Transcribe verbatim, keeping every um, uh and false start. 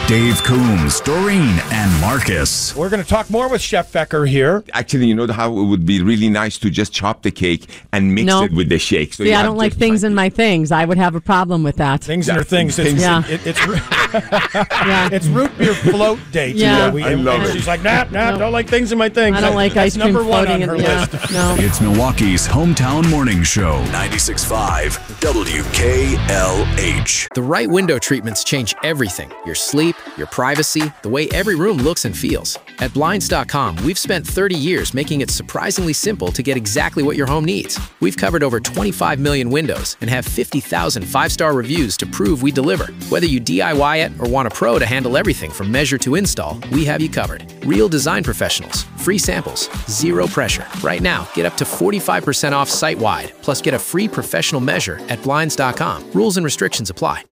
Dave Coombs, Doreen, and Marcus. We're going to talk more with Chef Fecker here. Actually, you know how it would be really nice to just chop the cake and mix No. it with the shake. So See, you I have don't like just things like- in my things. I would have a problem with that. Things in her things. It's, Yeah. it, it's, Yeah. it's root beer float day. Yeah. today. We, I love and it. She's like, nah, nah, No. don't like things in my things. I don't That- like that's ice cream number one on floating her in yeah, list. No. It's Milwaukee's hometown morning show, ninety-six point five W K L H. The right window treatments change everything. Your sleep, your privacy, the way every room looks and feels. At Blinds dot com, we've spent thirty years making it surprisingly simple to get exactly what your home needs. We've covered over twenty-five million windows and have fifty thousand five-star reviews to prove we deliver. Whether you D I Y it or want a pro to handle everything from measure to install, we have you covered. Real design professionals, free samples, zero pressure. Right now, get up to forty-five percent off site-wide, plus get a free professional measure at Blinds dot com. Rules and restrictions apply.